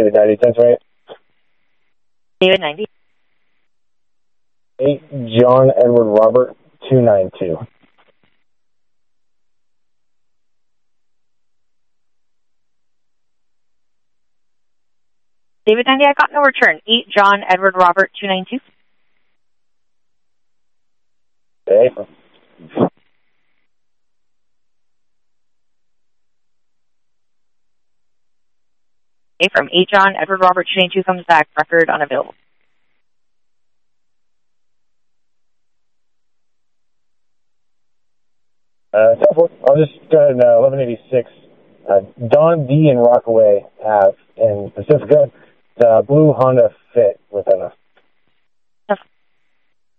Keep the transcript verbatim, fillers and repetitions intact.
David ninety, ten twenty-eight. David ninety. eight, John Edward Robert, two nine two. David ninety, I got no return. eight, John Edward Robert, two nine two. Okay. Okay, from eight, John Edward Robert, two nine two comes back. Record unavailable. Uh, I'll just go ahead and uh, eleven eighty-six. Uh, Don D and Rockaway have in Pacifica the blue Honda Fit with a